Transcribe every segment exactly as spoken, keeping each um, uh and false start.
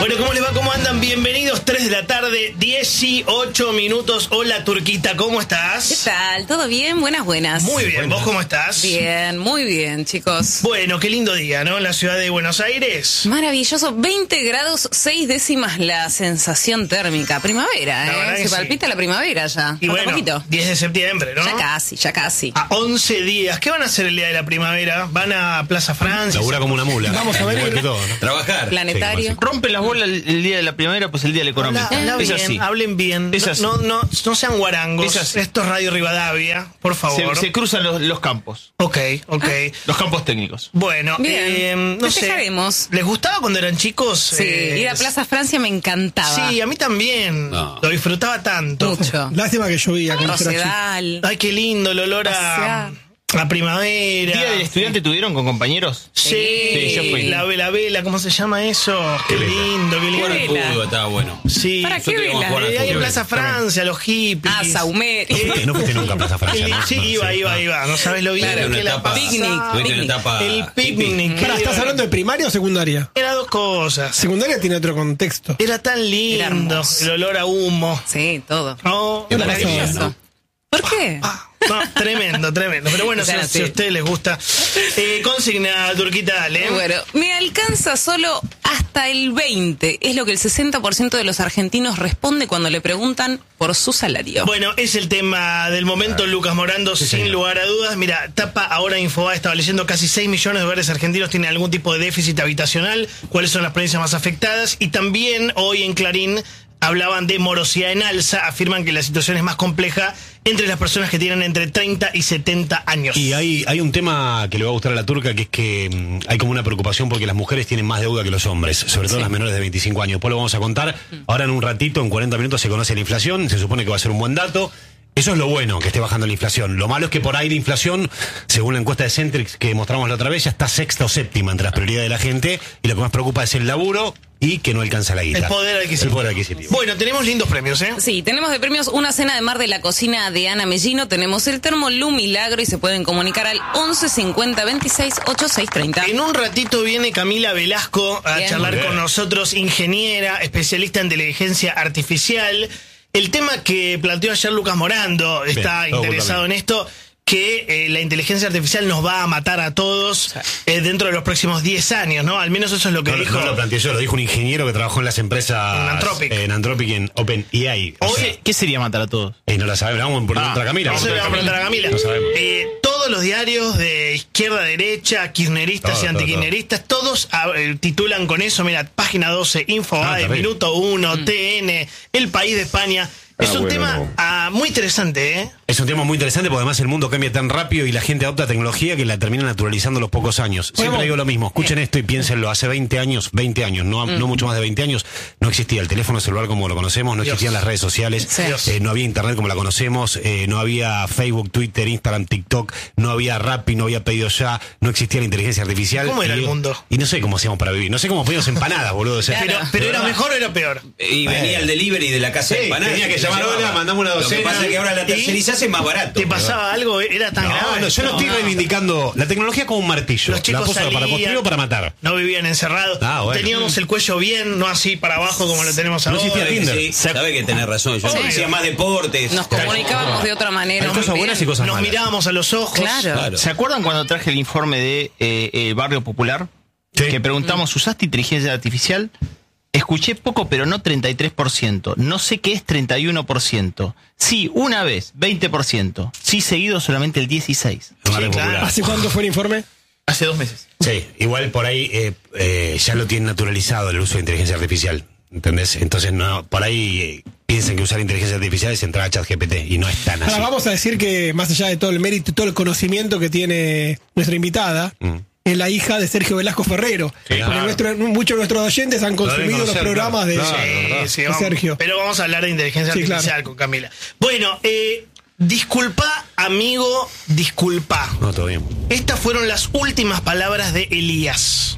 Bueno, ¿cómo les va? ¿Cómo andan? Bienvenidos, tres de la tarde, dieciocho minutos. Hola, Turquita, ¿cómo estás? ¿Qué tal? ¿Todo bien? Buenas, buenas. Muy bien, ¿vos cómo estás? Bien, muy bien, chicos. Bueno, qué lindo día, ¿no? En la ciudad de Buenos Aires. Maravilloso, veinte grados, seis décimas la sensación térmica. Primavera, ¿eh? Se sí. palpita la primavera ya. Y bueno, poquito. diez de septiembre, ¿no? Ya casi, ya casi. A once días. ¿Qué van a hacer el día de la primavera? ¿Van a Plaza Francia? Labura como una mula. Vamos a ver. Igual que todo, ¿no? Trabajar. Planetario. Sí, Rompen las bolas el, el día de la primavera, pues el día del económico. Habla, habla es bien, así. hablen bien. Es así. No, no, no sean guarangos. Es así. Esto es Radio Rivadavia, por favor. Se, se cruzan los, los campos. Ok, ok. Los campos técnicos. Bueno, Bien. eh, no sé. Festejaremos. ¿Les gustaba cuando eran chicos? Sí, Eh, ir a Plaza Francia me encantaba. Sí, a mí también. No. Lo disfrutaba tanto. Mucho. Lástima que llovía. cuando yo era chico. Rosedal. Ay, qué lindo el olor a, Pasear. a primavera. ¿Día del estudiante tuvieron con compañeros? Sí, Sí, yo fui. la vela, vela, ¿cómo se llama eso? Qué lindo, qué Jugar al lindo. vela? fútbol estaba bueno. Sí. ¿Para qué Nosotros íbamos a vela? jugar al Eh, ahí en fútbol. Plaza Francia, los hippies. Ah, Saumerio. Fuiste- No fuiste nunca a Plaza Francia, El- ¿no? sí, No, iba, sí. iba, iba. No sabes lo bien Tuviste una que la etapa- Picnic, pasaba. tuviste picnic. una etapa El picnic. Pará, ¿estás hablando de primaria o secundaria? Era dos cosas. Secundaria tiene otro contexto. Era tan Era lindo. hermoso. El olor a humo. Sí, todo. Oh, Qué maravilloso. Maravilloso. ¿Por qué? Ah, no, tremendo, tremendo. Pero bueno, si, Claro, si sí. a ustedes les gusta. Eh, consigna, Turquita, dale. Bueno, me alcanza solo hasta el veinte. Es lo que el sesenta por ciento de los argentinos responde cuando le preguntan por su salario. Bueno, es el tema del momento, Lucas Morando, sin señor. lugar a dudas. Mira, tapa ahora Infobae, estaba leyendo, casi seis millones de hogares argentinos tienen algún tipo de déficit habitacional. ¿Cuáles son las provincias más afectadas? Y también hoy en Clarín hablaban de morosidad en alza, afirman que la situación es más compleja entre las personas que tienen entre treinta y setenta años. Y hay, hay un tema que le va a gustar a la turca, que es que mm, hay como una preocupación porque las mujeres tienen más deuda que los hombres, sobre todo Sí. las menores de veinticinco años. Después lo vamos a contar. Ahora en un ratito, en cuarenta minutos, se conoce la inflación, se supone que va a ser un buen dato. Eso es lo bueno, que esté bajando la inflación. Lo malo es que por ahí la inflación, según la encuesta de Centrix que mostramos la otra vez, ya está sexta o séptima entre las prioridades de la gente, y lo que más preocupa es el laburo y que no alcanza la guita. El poder adquisitivo. El poder adquisitivo. Bueno, tenemos lindos premios, ¿eh? Sí, tenemos de premios una cena de mar de la cocina de Ana Mellino, tenemos el termo Lu Milagro y se pueden comunicar al once cincuenta veintiséis ochenta y seis treinta. En un ratito viene Camila Velasco a Bien. charlar Bien. con nosotros, ingeniera, especialista en inteligencia artificial. El tema que planteó ayer Lucas Morando está Bien, todo interesado por en esto, que eh, la inteligencia artificial nos va a matar a todos eh, dentro de los próximos diez años, ¿no? Al menos eso es lo que No, dijo. no lo planteé yo, lo dijo un ingeniero que trabajó en las empresas En Anthropic. en Anthropic y en OpenAI. O sea, ¿Qué, ¿Qué sería matar a todos? eh, no la sabemos, vamos a poner Ah, otra Camila. Eso le vamos a preguntar a Camila. No sabemos. Eh, todos los diarios de izquierda, derecha, kirchneristas Todo, y todo, antikirchneristas, todos ah, eh, titulan con eso. Mira, página doce, Infobae, Ah, terrible. Minuto uno, T N, El País de España. Es un tema ah, muy interesante, ¿eh? Es un tema muy interesante porque además el mundo cambia tan rápido y la gente adopta tecnología que la termina naturalizando a los pocos años. Siempre Bueno, digo lo mismo, escuchen esto y piénsenlo. Hace veinte años, veinte años, no, no mucho más de veinte años, no existía el teléfono celular como lo conocemos, no Dios. existían las redes sociales, Sí. eh, no había internet como la conocemos, eh, no había Facebook, Twitter, Instagram, TikTok, no había Rappi, no había Pedido Ya, no existía la inteligencia artificial. ¿Cómo era y, el mundo? Y no sé cómo hacíamos para vivir, no sé cómo pedíamos empanadas, boludo. O sea, Claro. Pero, pero era mejor o era peor. Y venía el delivery de la casa Sí, de empanadas. tenía que y llamar, lo hola, llevaba. mandame una Lo docena. que pasa es que ahora la ¿Y? tercerizás es más barato. ¿Te pasaba algo? ¿Era tan no, grave? no, yo no estoy reivindicando la tecnología como un martillo. Los chicos la puso para salían, construir o para matar. No vivían encerrados. Ah, bueno. Teníamos el cuello bien, no así para abajo como lo tenemos No ahora. existía Sabe que Tinder. sí, sabe que tenés razón. Yo Obvio. hacía más deportes. Nos comunicábamos de otra manera. Hay cosas muy buenas bien. y cosas Nos malas. mirábamos a los ojos. Claro. Claro. ¿Se acuerdan cuando traje el informe de eh, eh, Barrio Popular? Sí. Que preguntamos, ¿usaste inteligencia artificial? Escuché poco, pero no treinta y tres por ciento. No sé qué es treinta y uno por ciento. Sí, una vez, veinte por ciento. Sí, seguido solamente el dieciséis por ciento. Barrio claro. Popular. ¿Hace cuánto fue el informe? Hace dos meses. Sí, igual por ahí eh, eh, ya lo tienen naturalizado el uso de inteligencia artificial. ¿Entendés? Entonces, no, por ahí eh, piensan que usar inteligencia artificial es entrar a ChatGPT y no es tan así. Ahora vamos a decir que más allá de todo el mérito y todo el conocimiento que tiene nuestra invitada, Mm. es la hija de Sergio Velasco Ferrero. Sí, Porque claro. nuestro- muchos de nuestros oyentes han Lo deben consumido los conocer, programas de, claro. Sí, Claro, sí, de vamos. Sergio. Pero vamos a hablar de inteligencia Sí, artificial claro. con Camila. Bueno, eh, disculpa, amigo, disculpa. No, todo bien. Estas fueron las últimas palabras de Elías.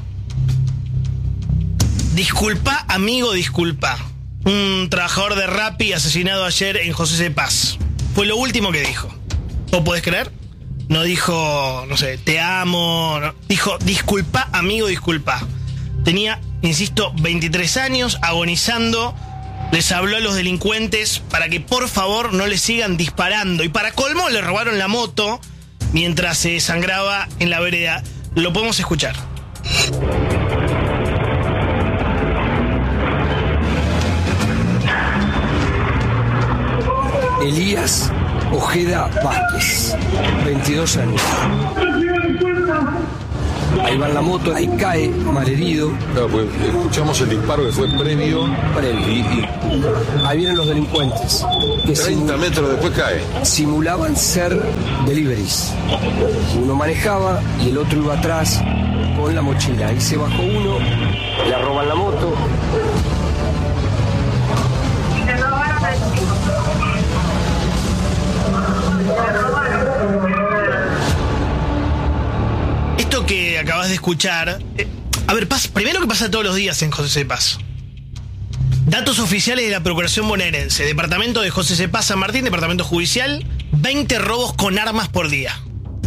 Disculpa, amigo, disculpa. Un trabajador de Rappi asesinado ayer en José C. Paz. Fue lo último que dijo. ¿Vos podés creer? No dijo, no sé, te amo. No. Dijo, disculpa, amigo, disculpa. Tenía insisto, veintitrés años, agonizando, les habló a los delincuentes para que por favor no le sigan disparando. Y para colmo le robaron la moto mientras se desangraba en la vereda. Lo podemos escuchar. Elías Ojeda Vázquez, veintidós años. Ahí va en la moto, ahí cae, malherido. Claro, pues escuchamos el disparo que fue previo. Previo. Y, y Ahí vienen los delincuentes. Que treinta simu- metros después cae. simulaban ser deliveries. Uno manejaba y el otro iba atrás con la mochila. Ahí se bajó uno, le roban la moto. Esto que acabas de escuchar, eh, a ver, pasa, primero que pasa todos los días en José Cepaz. Datos oficiales de la Procuración Bonaerense, Departamento de José Cepaz San Martín, Departamento Judicial, veinte robos con armas por día.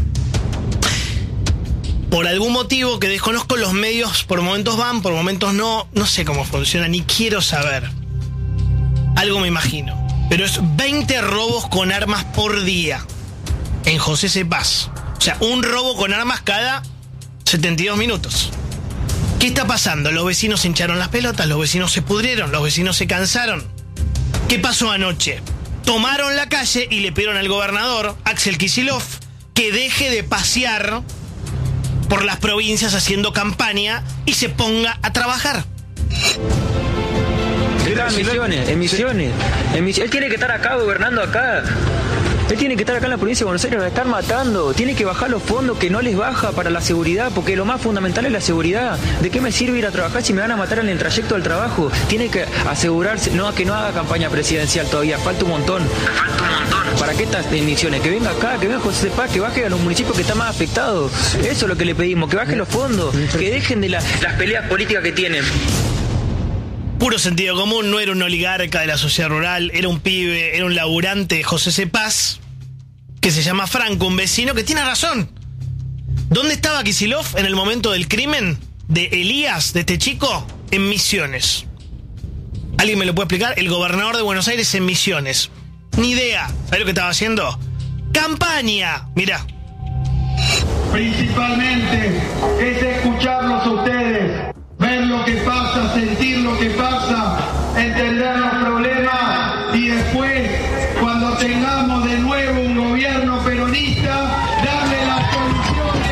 Por algún motivo que desconozco, los medios por momentos van, por momentos no, no sé cómo funciona, ni quiero saber. Algo me imagino. Pero es veinte robos con armas por día en José Cepaz. O sea, un robo con armas cada setenta y dos minutos. ¿Qué está pasando? Los vecinos se hincharon las pelotas, los vecinos se pudrieron, los vecinos se cansaron. ¿Qué pasó anoche? Tomaron la calle y le pidieron al gobernador, Axel Kicillof, que deje de pasear por las provincias haciendo campaña y se ponga a trabajar. Está en Misiones, en Misiones, en Misiones. Él tiene que estar acá, gobernando acá. Él tiene que estar acá en la provincia de Buenos Aires, nos están matando. Tiene que bajar los fondos que no les baja para la seguridad, porque lo más fundamental es la seguridad. ¿De qué me sirve ir a trabajar si me van a matar en el trayecto del trabajo? Tiene que asegurarse, no, que no haga campaña presidencial todavía, falta un montón. Falta un montón. ¿Para qué estas emisiones? Que venga acá, que venga José Cepaz, que baje a los municipios que están más afectados. Eso es lo que le pedimos, que baje los fondos, que dejen de la, las peleas políticas que tienen. Puro sentido común, no era un oligarca de la sociedad rural, era un pibe, era un laburante de José Cepaz, que se llama Franco, un vecino que tiene razón. ¿Dónde estaba Kicillof en el momento del crimen de Elías, de este chico? En Misiones. ¿Alguien me lo puede explicar? El gobernador de Buenos Aires en Misiones. Ni idea. ¿Sabes lo que estaba haciendo? ¡Campaña! Mirá. Principalmente es escucharlos a ustedes, ver lo que pasa, sentir lo que pasa, entender los problemas y después, cuando tengamos de nuevo un gobierno peronista, darle las soluciones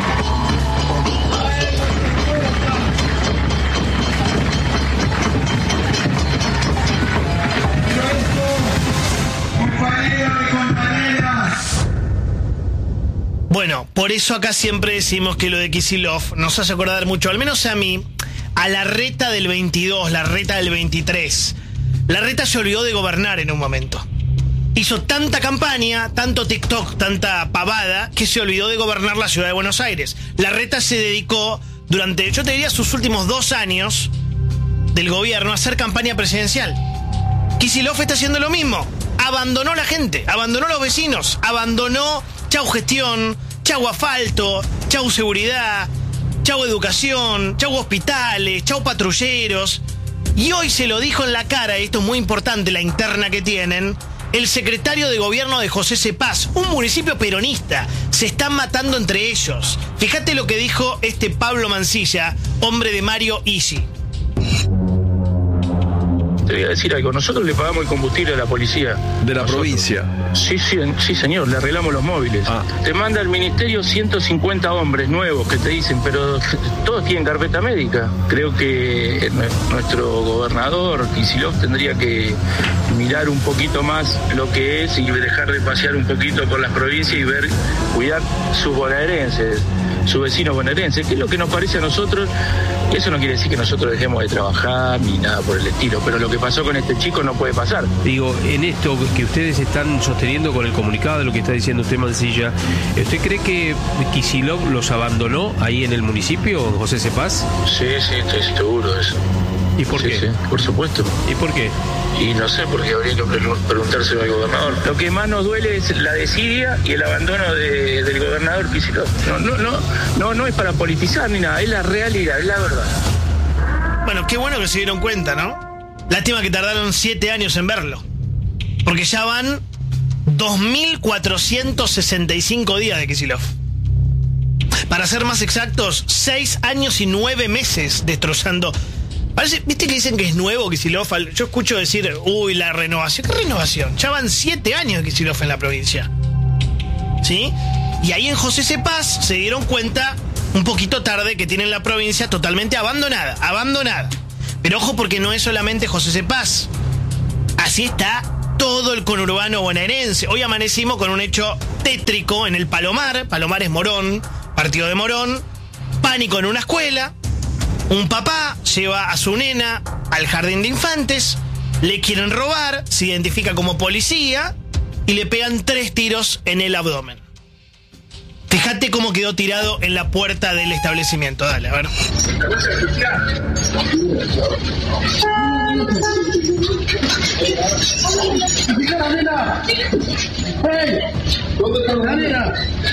a eso que cuesta. Pero esto, compañeros y compañeras, Bueno, por eso acá siempre decimos que lo de Kicillof nos hace acordar mucho, al menos a mí, a la reta del veintidós, la reta del veintitrés. La reta se olvidó de gobernar en un momento. Hizo tanta campaña, tanto TikTok, tanta pavada, que se olvidó de gobernar la ciudad de Buenos Aires. La reta se dedicó durante, yo te diría, sus últimos dos años del gobierno a hacer campaña presidencial. Kicillof está haciendo lo mismo. Abandonó la gente, abandonó los vecinos, abandonó chau gestión, chau asfalto, chau seguridad, chau educación, chau hospitales, chau patrulleros. Y hoy se lo dijo en la cara, y esto es muy importante, la interna que tienen, el secretario de gobierno de José Cepaz, un municipio peronista. Se están matando entre ellos. Fíjate lo que dijo este Pablo Mancilla, hombre de Mario Isi. Te voy a decir algo, nosotros le pagamos el combustible a la policía. De la Nosotros. provincia. Sí, sí, sí, señor, le arreglamos los móviles. Ah. Te manda el ministerio ciento cincuenta hombres nuevos que te dicen, pero todos tienen carpeta médica. Creo que nuestro gobernador Kicillof tendría que mirar un poquito más lo que es y dejar de pasear un poquito por las provincias y ver, cuidar sus bonaerenses, sus vecinos bonaerenses, que es lo que nos parece a nosotros. Eso no quiere decir que nosotros dejemos de trabajar ni nada por el estilo, pero lo que pasó con este chico no puede pasar. Digo, en esto que ustedes están sosteniendo con el comunicado de lo que está diciendo usted, Mancilla, ¿usted cree que Kicillof los abandonó ahí en el municipio, José Cepaz? Sí, sí, estoy seguro de eso. ¿Y por sí, qué? Sí, por supuesto. ¿Y por qué? Y no sé, porque habría que preguntárselo al gobernador. Lo que más nos duele es la desidia y el abandono de, del gobernador Kicillof. No, no, no, no, no es para politizar ni nada, es la realidad, es la verdad. bueno, qué bueno que se dieron cuenta, ¿no? Lástima que tardaron siete años en verlo. Porque ya van dos mil cuatrocientos sesenta y cinco días de Kicillof. Para ser más exactos, seis años y nueve meses destrozando. Parece, ¿viste que dicen que es nuevo Kicillof? Yo escucho decir, uy, la renovación. ¿Qué renovación? Ya van siete años de Kicillof en la provincia. ¿Sí? Y ahí en José Cepaz se dieron cuenta, un poquito tarde, que tienen la provincia totalmente abandonada. Abandonada. Pero ojo, porque no es solamente José Cepaz. Así está todo el conurbano bonaerense. Hoy amanecimos con un hecho tétrico en el Palomar. Palomar es Morón, partido de Morón. Pánico en una escuela. Un papá lleva a su nena al jardín de infantes. Le quieren robar, se identifica como policía y le pegan tres tiros en el abdomen. Fíjate cómo quedó tirado en la puerta del establecimiento. Dale, a ver. ¿Dónde está la nena?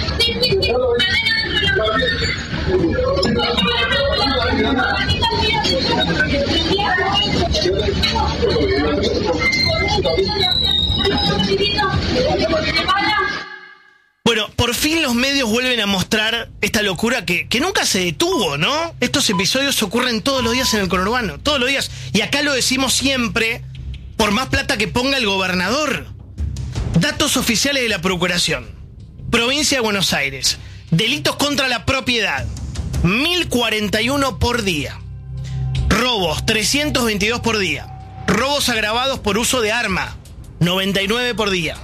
Bueno, por fin los medios vuelven a mostrar esta locura que, que nunca se detuvo, ¿no? Estos episodios ocurren todos los días en el conurbano, todos los días. Y acá lo decimos siempre, por más plata que ponga el gobernador. Datos oficiales de la Procuración. Provincia de Buenos Aires. Delitos contra la propiedad. mil cuarenta y uno por día. Robos, trescientos veintidós por día. Robos agravados por uso de arma, noventa y nueve por día.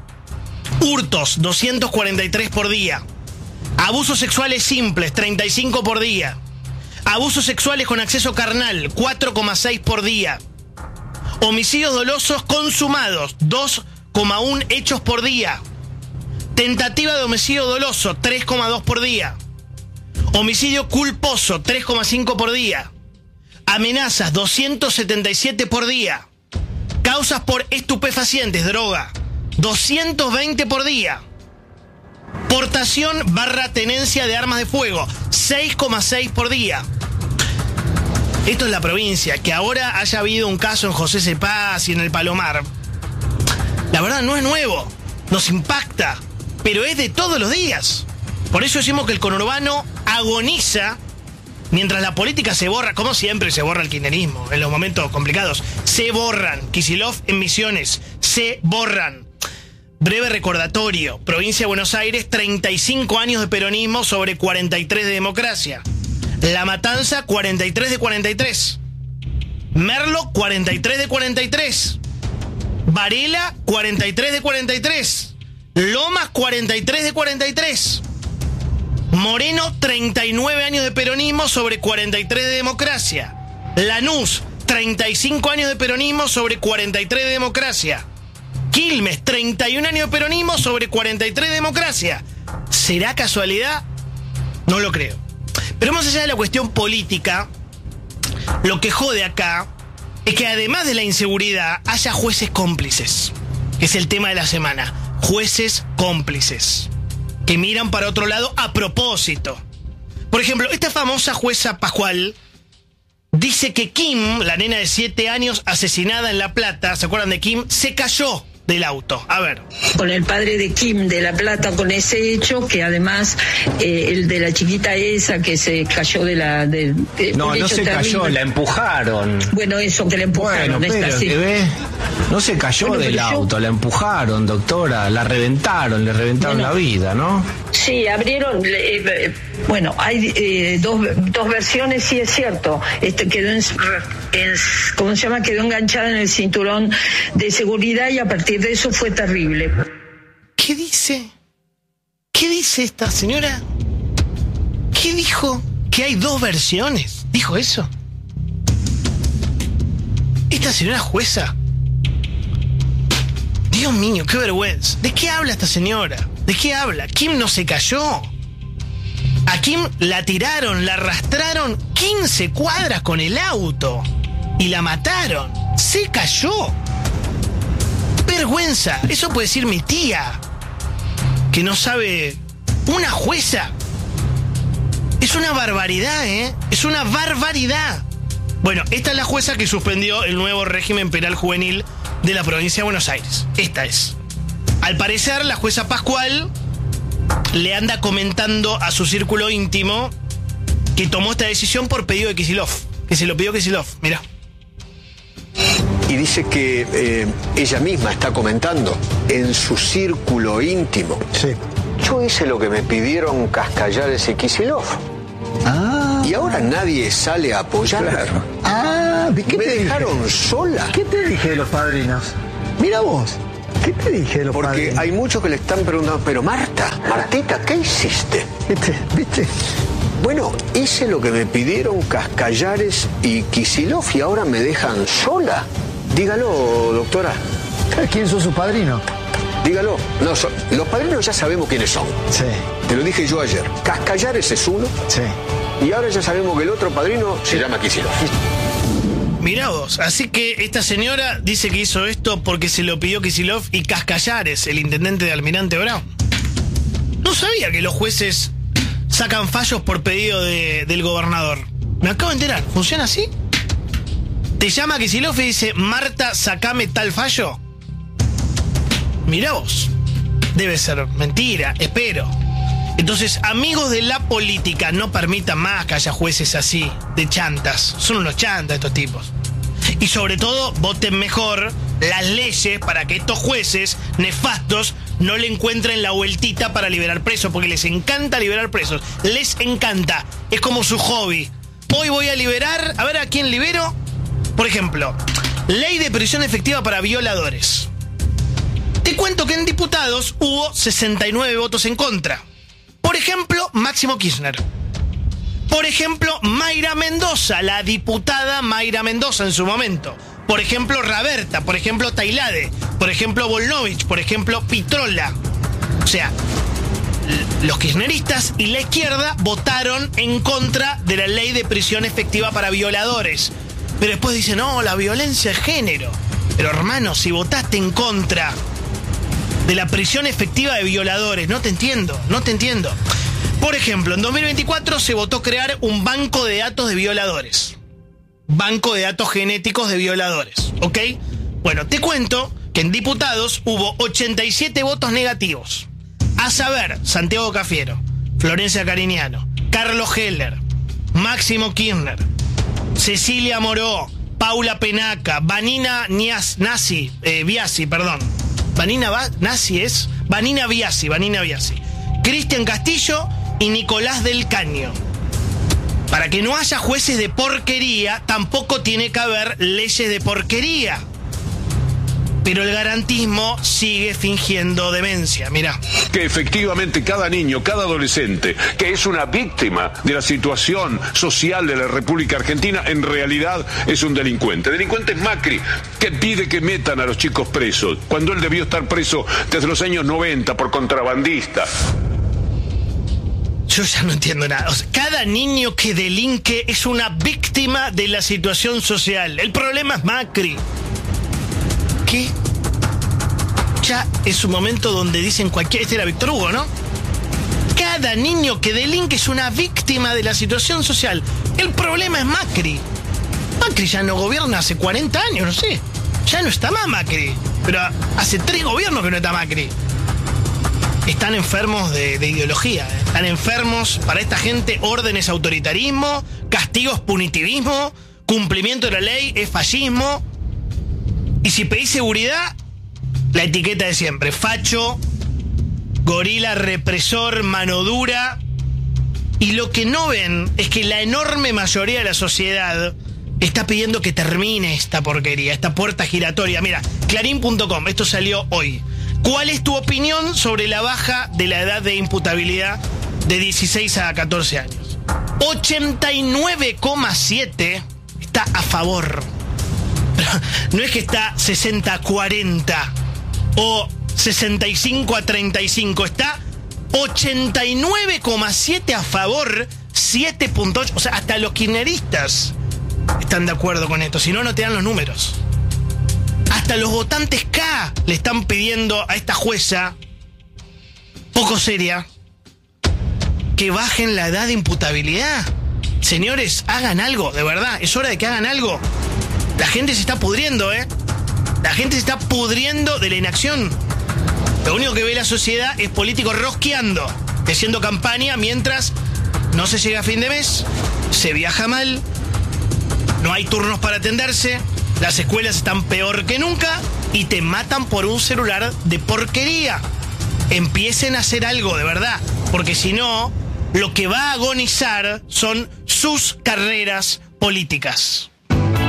Hurtos, doscientos cuarenta y tres por día. Abusos sexuales simples, treinta y cinco por día. Abusos sexuales con acceso carnal, cuatro coma seis por día. Homicidios dolosos consumados, dos coma uno hechos por día. Tentativa de homicidio doloso, tres coma dos por día. Homicidio culposo, tres coma cinco por día. Amenazas, doscientos setenta y siete por día. Causas por estupefacientes, droga, doscientos veinte por día. Portación barra tenencia de armas de fuego, seis coma seis por día. Esto es la provincia. Que ahora haya habido un caso en José Cepaz y en el Palomar, la verdad no es nuevo, nos impacta, pero es de todos los días. Por eso decimos que el conurbano agoniza mientras la política se borra, como siempre se borra el kirchnerismo en los momentos complicados. Se borran. Kicillof en Misiones, se borran. Breve recordatorio. Provincia de Buenos Aires, treinta y cinco años de peronismo sobre cuarenta y tres de democracia. La Matanza, cuarenta y tres de cuarenta y tres. Merlo, cuarenta y tres de cuarenta y tres. Varela, cuarenta y tres de cuarenta y tres. Lomas, cuarenta y tres de cuarenta y tres. Moreno, treinta y nueve años de peronismo sobre cuarenta y tres de democracia. Lanús, treinta y cinco años de peronismo sobre cuarenta y tres de democracia. Quilmes, treinta y un años de peronismo sobre cuarenta y tres de democracia. ¿Será casualidad? No lo creo. Pero más allá de la cuestión política, lo que jode acá es que además de la inseguridad haya jueces cómplices, que es el tema de la semana. Jueces cómplices que miran para otro lado a propósito. Por ejemplo, esta famosa jueza Pascual dice que Kim, la nena de siete años asesinada en La Plata, ¿se acuerdan de Kim? Se cayó del auto. A ver. Con el padre de Kim de La Plata, con ese hecho, que además eh, el de la chiquita esa que se cayó de la... De, de, no, no se cayó, terrible. La empujaron. Bueno, eso, que la empujaron. Bueno, pero, esta, sí. ¿ve? No se cayó bueno, del auto, yo... la empujaron, doctora, la reventaron, le reventaron bueno, la vida, ¿no? Sí, abrieron... Eh, bueno, hay eh, dos, dos versiones, sí es cierto. Este quedó en, en, ¿cómo se llama? Quedó enganchada en el cinturón de seguridad y a partir de eso fue terrible. ¿Qué dice? ¿Qué dice esta señora? ¿Qué dijo? Que hay dos versiones. ¿Dijo eso? Esta señora jueza. Dios mío, qué vergüenza. ¿De qué habla esta señora? ¿De qué habla? Kim no se cayó. A Kim la tiraron, la arrastraron quince cuadras con el auto y la mataron. Se cayó. Vergüenza. Eso puede decir mi tía, que no sabe. Una jueza. Es una barbaridad, ¿eh? Es una barbaridad. Bueno, esta es la jueza que suspendió el nuevo régimen penal juvenil de la provincia de Buenos Aires. Esta es. Al parecer, la jueza Pascual le anda comentando a su círculo íntimo que tomó esta decisión por pedido de Kicillof. Que se lo pidió Kicillof. Mirá. Y dice que eh, ella misma está comentando en su círculo íntimo. Sí. Yo hice lo que me pidieron Cascallares y Kicillof. Ah. Y ahora nadie sale a apoyar. Claro. Ah, ¿qué me te dejaron dije? sola? ¿Qué te dije de los padrinos? Mira vos. ¿Qué te dije de los Porque padrinos? hay muchos que le están preguntando, pero Marta, Martita, ¿qué hiciste? ¿Viste? ¿Viste? Bueno, hice lo que me pidieron Cascallares y Kicillof y ahora me dejan sola. Dígalo, doctora. ¿Quién son sus padrinos? Dígalo. No, so, los padrinos ya sabemos quiénes son. Sí. Te lo dije yo ayer. Cascallares es uno. Sí. Y ahora ya sabemos que el otro padrino se llama Kicillof. Mirá vos, así que esta señora dice que hizo esto porque se lo pidió Kicillof y Cascallares, el intendente de Almirante Brown. No sabía que los jueces sacan fallos por pedido de, del gobernador. Me acabo de enterar, ¿funciona así? Te llama Kicillof y dice, Marta, sacame tal fallo. Mirá vos, debe ser mentira, espero. Entonces, amigos de la política, no permitan más que haya jueces así, de chantas. Son unos chantas estos tipos. Y sobre todo, voten mejor las leyes para que estos jueces nefastos no le encuentren la vueltita para liberar presos, porque les encanta liberar presos. Les encanta. Es como su hobby. Hoy voy a liberar, a ver a quién libero. Por ejemplo, ley de prisión efectiva para violadores. Te cuento que en diputados hubo sesenta y nueve votos en contra. Por ejemplo, Máximo Kirchner. Por ejemplo, Mayra Mendoza, la diputada Mayra Mendoza en su momento. Por ejemplo, Raberta. Por ejemplo, Tailade. Por ejemplo, Volnovich. Por ejemplo, Pitrola. O sea, los kirchneristas y la izquierda votaron en contra de la ley de prisión efectiva para violadores. Pero después dicen, no, la violencia es género. Pero hermano, si votaste en contra de la prisión efectiva de violadores, no te entiendo, no te entiendo. Por ejemplo, en dos mil veinticuatro se votó crear un banco de datos de violadores. Banco de datos genéticos de violadores, ¿ok? Bueno, te cuento que en diputados hubo ochenta y siete votos negativos. A saber, Santiago Cafiero, Florencia Cariñano, Carlos Heller, Máximo Kirchner, Cecilia Moró, Paula Penaca, Vanina Nias, Nasi, eh, Biasi, perdón. Vanina Va, Nasi es Vanina Biasi, Vanina Biasi. Cristian Castillo y Nicolás del Caño. Para que no haya jueces de porquería, tampoco tiene que haber leyes de porquería. Pero el garantismo sigue fingiendo demencia, mirá. Que efectivamente cada niño, cada adolescente que es una víctima de la situación social de la República Argentina, en realidad es un delincuente. Delincuente es Macri, que pide que metan a los chicos presos, cuando él debió estar preso desde los años noventa por contrabandista. Yo ya no entiendo nada. O sea, cada niño que delinque es una víctima de la situación social. El problema es Macri. ¿Qué? Ya es un momento donde dicen cualquier... Este era Víctor Hugo, ¿no? Cada niño que delinque es una víctima de la situación social. El problema es Macri. Macri ya no gobierna hace cuarenta años, no sé. Ya no está más Macri. Pero hace tres gobiernos que no está Macri. Están enfermos de, de ideología. ¿eh? Están enfermos, para esta gente, órdenes autoritarismo, castigos punitivismo, cumplimiento de la ley es fascismo. Y si pedís seguridad, la etiqueta de siempre. Facho, gorila represor, mano dura. Y lo que no ven es que la enorme mayoría de la sociedad está pidiendo que termine esta porquería, esta puerta giratoria. Mira, clarín punto com, esto salió hoy. ¿Cuál es tu opinión sobre la baja de la edad de imputabilidad de dieciséis a catorce años? ochenta y nueve coma siete está a favor. No es que está sesenta a cuarenta o sesenta y cinco a treinta y cinco, está ochenta y nueve coma siete a favor, siete punto ocho. O sea, hasta los kirchneristas están de acuerdo con esto, si no, no te dan los números. Hasta los votantes K le están pidiendo a esta jueza, poco seria, que bajen la edad de imputabilidad. Señores, hagan algo, de verdad, es hora de que hagan algo. La gente se está pudriendo, ¿eh? La gente se está pudriendo de la inacción. Lo único que ve la sociedad es políticos rosqueando, haciendo campaña mientras no se llega a fin de mes, se viaja mal, no hay turnos para atenderse, las escuelas están peor que nunca y te matan por un celular de porquería. Empiecen a hacer algo, de verdad, porque si no, lo que va a agonizar son sus carreras políticas.